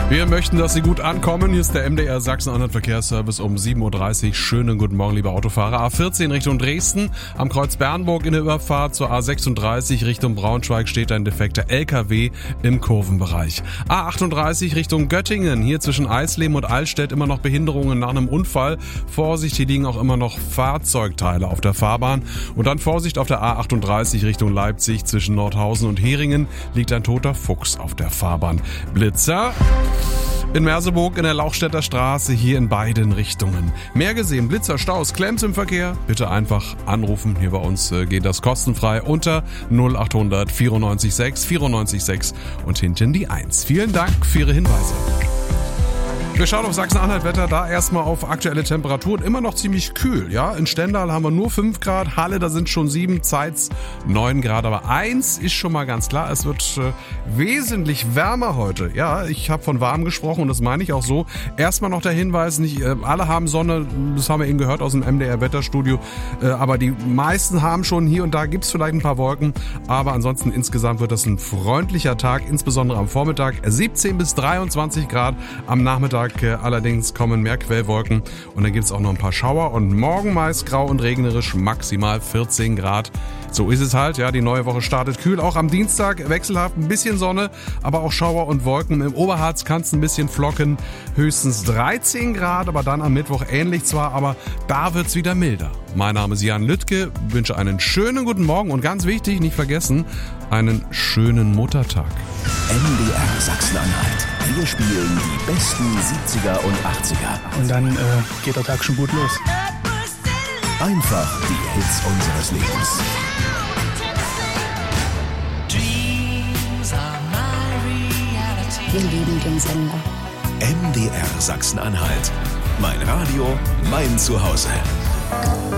Wir möchten, dass Sie gut ankommen. Hier ist der MDR Sachsen-Anhalt Verkehrsservice um 7.30 Uhr. Schönen guten Morgen, liebe Autofahrer. A14 Richtung Dresden. Am Kreuz Bernburg in der Überfahrt zur A36 Richtung Braunschweig steht ein defekter LKW im Kurvenbereich. A38 Richtung Göttingen. Hier zwischen Eisleben und Altstedt immer noch Behinderungen nach einem Unfall. Vorsicht, hier liegen auch immer noch Fahrzeugteile auf der Fahrbahn. Und dann Vorsicht auf der A38 Richtung Leipzig. Zwischen Nordhausen und Heringen liegt ein toter Fuchs auf der Fahrbahn. Blitzer in Merseburg in der Lauchstädter Straße, hier in beiden Richtungen. Mehr gesehen, Blitzer, Staus, Klemms im Verkehr? Bitte einfach anrufen. Hier bei uns geht das kostenfrei unter 0800 94 6 94 6 und hinten die 1. Vielen Dank für Ihre Hinweise. Wir schauen auf Sachsen-Anhalt-Wetter, da erstmal auf aktuelle Temperaturen, immer noch ziemlich kühl, ja. In Stendal haben wir nur 5 Grad, Halle, da sind schon 7, Zeitz 9 Grad, aber eins ist schon mal ganz klar, es wird wesentlich wärmer heute. Ja, ich habe von warm gesprochen und das meine ich auch so. Erstmal noch der Hinweis, nicht alle haben Sonne, das haben wir eben gehört aus dem MDR-Wetterstudio, aber die meisten haben schon, hier und da gibt's vielleicht ein paar Wolken, aber ansonsten insgesamt wird das ein freundlicher Tag, insbesondere am Vormittag, 17 bis 23 Grad, am Nachmittag allerdings kommen mehr Quellwolken und dann gibt es auch noch ein paar Schauer und morgen meist grau und regnerisch, maximal 14 Grad. So ist es halt, ja, die neue Woche startet kühl. Auch am Dienstag wechselhaft ein bisschen Sonne, aber auch Schauer und Wolken. Im Oberharz kann es ein bisschen flocken, höchstens 13 Grad, aber dann am Mittwoch ähnlich zwar, aber da wird es wieder milder. Mein Name ist Jan Lüttke, wünsche einen schönen guten Morgen und ganz wichtig, nicht vergessen, einen schönen Muttertag. MDR Sachsen-Anhalt. Wir spielen die besten 70er und 80er. Und dann geht der Tag schon gut los. Einfach die Hits unseres Lebens. Wir lieben den Sender. MDR Sachsen-Anhalt. Mein Radio, mein Zuhause.